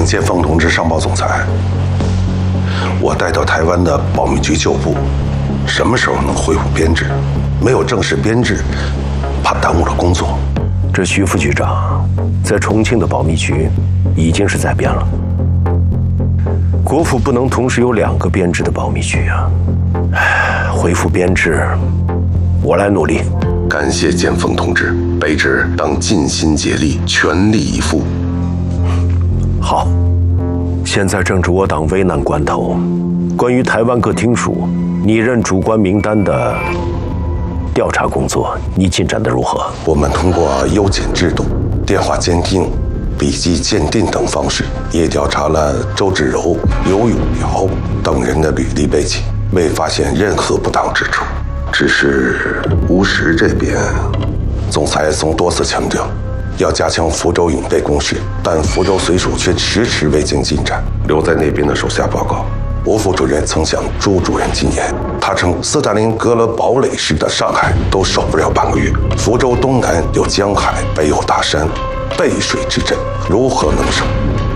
建峰同志上报总裁，我带到台湾的保密局旧部，什么时候能恢复编制？没有正式编制，怕耽误了工作。 这徐副局长在重庆的保密局已经是在编了。国府不能同时有2个编制的保密局啊！恢复编制，我来努力。 感谢建峰同志，卑职当尽心竭力，全力以赴。 好，现在正值我党危难关头，关于台湾各厅属拟任主官名单的调查工作，你进展得如何？ 我们通过邮件制度、电话监听、笔迹鉴定等方式，也调查了周志柔、刘永苗等人的履历背景，未发现任何不当之处。只是吴石这边，总裁曾多次强调要加强福州警备攻势，但福州绥署却迟迟未经进展。留在那边的手下报告，吴副主任曾向朱主任进言，他称斯大林格勒堡垒式的上海都守不了半个月，福州东南有江海，北有大山，背水之阵，如何能守？